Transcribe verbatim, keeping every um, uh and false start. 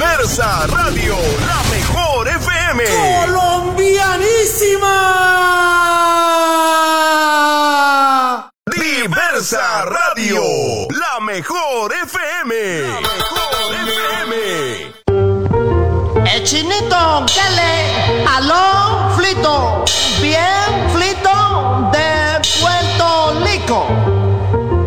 Diversa Radio, la mejor F M. ¡Colombianísima! Diversa Radio, la mejor F M. La mejor F M. El chinito, dale, aló, Flito, bien, Flito, de Puerto Rico.